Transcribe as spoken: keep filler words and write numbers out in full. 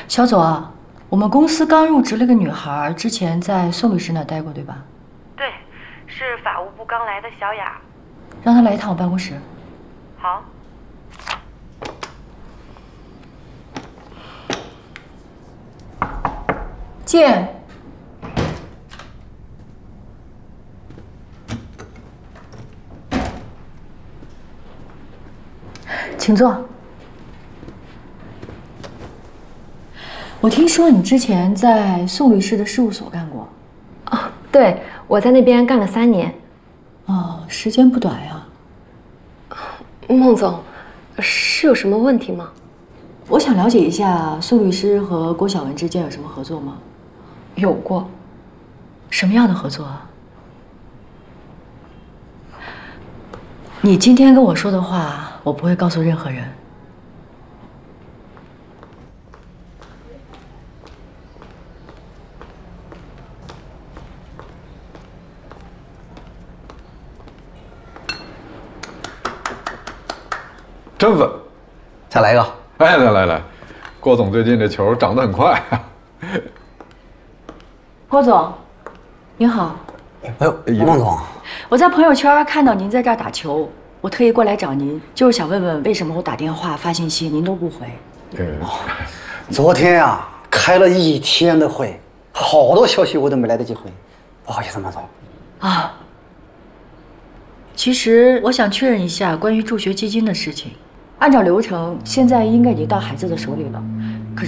小左啊，我们公司刚入职了个女孩，之前在宋律师那待过，对吧？ 对，是法务部刚来的小雅。 让她来一趟我办公室。 好。 进。请坐。我听说你之前在宋律师的事务所干过。 哦，对，我在那边干了三年。 哦，时间不短呀。 孟总，是有什么问题吗？ 我想了解一下宋律师和郭晓文之间有什么合作吗？ 有过。 什么样的合作啊？你今天跟我说的话，我不会告诉任何人。 真粉， 再来一个。 哎，来来来，郭总最近这球长得很快啊。 郭总，您好。 哎呦，孟总， 我在朋友圈看到您在这儿打球，我特意过来找您，就是想问问为什么我打电话发信息您都不回。 嗯， 昨天呀、开了一天的会，好多消息我都没来得及回，不好意思，孟总。 啊，其实我想确认一下关于助学基金的事情。按照流程，现在应该已经到孩子的手里了。可是